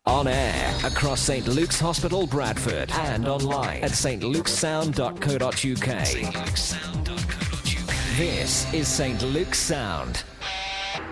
On air across St Luke's Hospital, Bradford, and online at stlukessound.co.uk. This is St Luke's Sound.